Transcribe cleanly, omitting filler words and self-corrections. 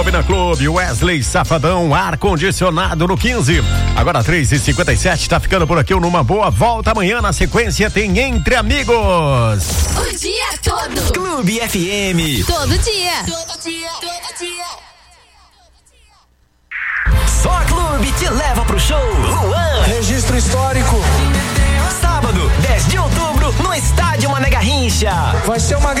Na Clube, Wesley Safadão, ar-condicionado no 15. Agora 3h57, tá ficando por aqui numa boa volta. Amanhã na sequência tem Entre Amigos. O dia todo. Clube FM. Todo dia. Todo dia. Todo dia. Só a Clube te leva pro show. Luan. Registro histórico. Sábado, 10 de outubro, no Estádio Mané Garrincha. Vai ser uma